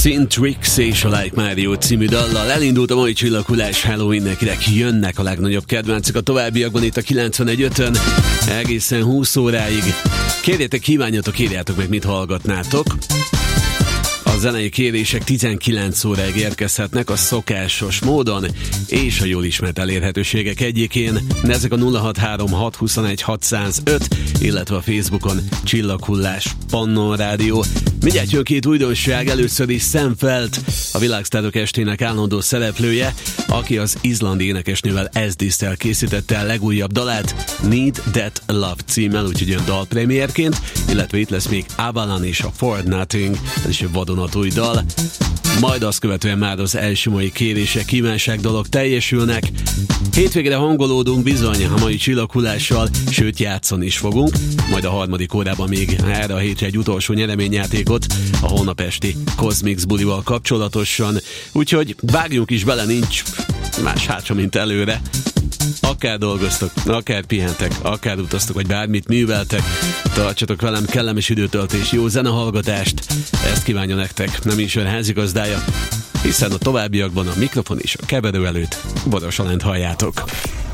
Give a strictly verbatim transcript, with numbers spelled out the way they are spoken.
Syntrix és a Like Mario című dallal elindult a mai csillaghullás. Hello mindenkinek, jönnek a legnagyobb kedvencek a továbbiakban itt a kilencvenegy ötön egészen húsz óráig. Kérjetek, kívánjatok, írjátok meg, mit hallgatnátok. A zenei kérések tizenkilenc óráig érkezhetnek a szokásos módon és a jól ismert elérhetőségek egyikén. Ezek a nulla hat három hat huszonegy hatszázöt, illetve a Facebookon Csillaghullás Pannon Rádió. Mindjárt jön két újdonság, először is Sam Feldt, a Világsztárok estének állandó szereplője, aki az izlandi énekesnővel Esdisszel készítette el legújabb dalát, Need That Love címmel, úgyhogy jön dalpremierként, illetve itt lesz még Avalon és a For Nothing, ez is egy vadonatúj dal. Majd azt követően már az első mai kérések, kívánság dolog teljesülnek. Hétvégére hangolódunk bizony a mai csillaghullással, sőt játszani is fogunk, majd a harmadik órában még erre a hétre egy utolsó nyereményjátékot a holnap esti Cosmix bulival kapcsolatosan, úgyhogy vágjunk is bele, nincs más hátra, mint előre. Akár dolgoztok, akár pihentek, akár utaztok, vagy bármit műveltek, tartsatok velem, kellemes időtöltés, jó zenehallgatást, ezt kívánja nektek nem is ön házigazdája, hiszen a továbbiakban a mikrofon és a keverő előtt Boros Alánt halljátok.